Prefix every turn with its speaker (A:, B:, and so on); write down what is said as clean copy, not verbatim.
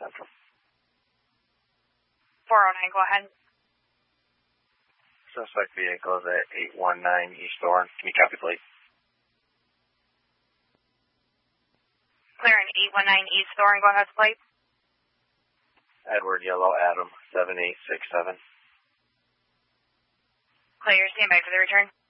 A: Central.
B: 409, go ahead.
A: Suspect vehicle is at 819 East Thorn. Can you copy, please?
B: Clearing 819 East Thorn, go ahead, plate.
A: Edward Yellow Adam 7867.
B: Clear, stand by for the return.